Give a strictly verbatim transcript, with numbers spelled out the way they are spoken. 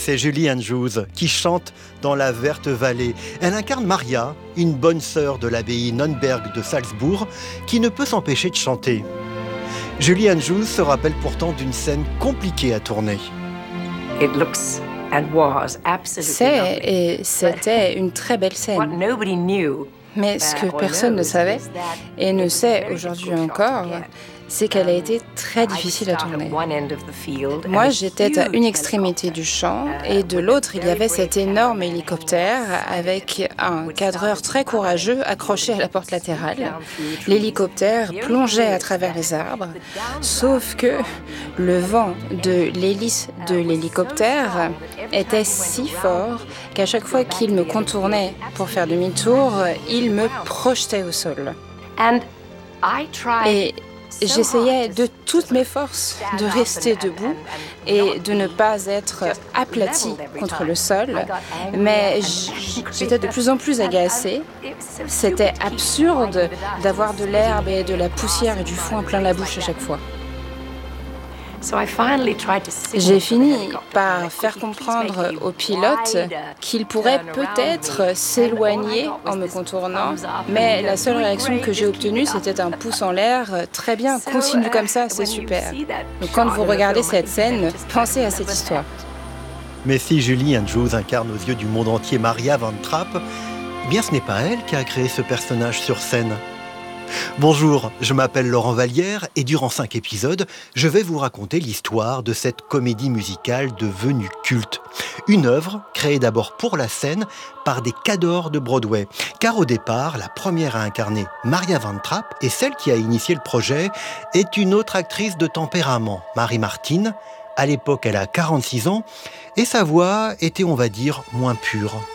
c'est Julie Andrews qui chante dans la Verte Vallée. Elle incarne Maria, une bonne sœur de l'abbaye Nonnberg de Salzbourg, qui ne peut s'empêcher de chanter. Julie Andrews se rappelle pourtant d'une scène compliquée à tourner. It looks and was absolutely C'est lovely. et c'était une très belle What scène. nobody knew, Mais ce que uh, or personne ne knows savait, is that et ne it was a sait very aujourd'hui difficult shot to encore, get. c'est qu'elle a Um, été très I difficile à start at tourner. one end of the field and Moi, a j'étais à huge une extrémité helicopter, du champ uh, et de with a l'autre, il y very avait brave cet énorme cameraman hélicoptère avec un cadreur très courageux accroché à la porte latérale. L'hélicoptère plongeait à travers les arbres, sauf que le vent de l'hélice de l'hélicoptère était si fort qu'à chaque fois qu'il me contournait pour faire demi-tour, il me projetait au sol. And I tried Et j'essayais de toutes mes forces de rester debout et de ne pas être aplati contre le sol, mais j- j'étais de plus en plus agacée. C'était absurde d'avoir de l'herbe et de la poussière et du foin plein la bouche à chaque fois. J'ai fini par faire comprendre au pilote qu'il pourrait peut-être s'éloigner en me contournant, mais la seule réaction que j'ai obtenue, c'était un pouce en l'air. Très bien, continue comme ça, c'est super. Donc quand vous regardez cette scène, pensez à cette histoire. Mais si Julie Andrews incarne aux yeux du monde entier Maria Van Trapp, eh bien ce n'est pas elle qui a créé ce personnage sur scène. Bonjour, je m'appelle Laurent Vallière et durant cinq épisodes, je vais vous raconter l'histoire de cette comédie musicale devenue culte. Une œuvre créée d'abord pour la scène par des cadors de Broadway. Car au départ, la première à incarner Maria Van Trapp et celle qui a initié le projet est une autre actrice de tempérament, Mary Martin. À l'époque, elle a quarante-six ans et sa voix était, on va dire, moins pure.